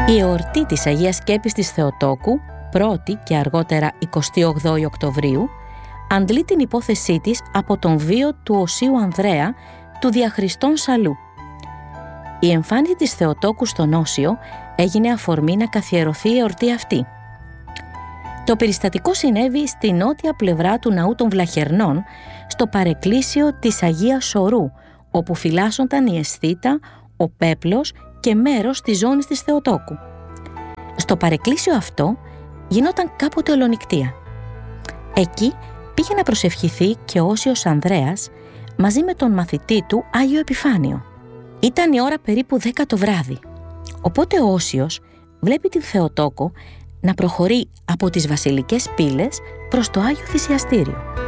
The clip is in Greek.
Η εορτή της Αγίας Σκέπης της Θεοτόκου, 1η και αργότερα 28η Οκτωβρίου, αντλεί την υπόθεσή της από τον βίο του Οσίου Ανδρέα του Διαχριστών Σαλού. Η εμφάνιση της Θεοτόκου στον Όσιο έγινε αφορμή να καθιερωθεί η εορτή αυτή. Το περιστατικό συνέβη στη νότια πλευρά του ναού των Βλαχερνών, στο παρεκκλήσιο της Αγίας Σωρού, όπου φυλάσσονταν η Αισθήτα, ο Πέπλος και μέρος της ζώνης της Θεοτόκου. Στο παρεκκλήσιο αυτό γινόταν κάποτε ολονικτία. Εκεί πήγε να προσευχηθεί και ο Όσιος Ανδρέας μαζί με τον μαθητή του Άγιο Επιφάνιο. Ήταν η ώρα περίπου 10 το βράδυ, οπότε ο Όσιος βλέπει την Θεοτόκο να προχωρεί από τις βασιλικές πύλες προς το Άγιο Θυσιαστήριο.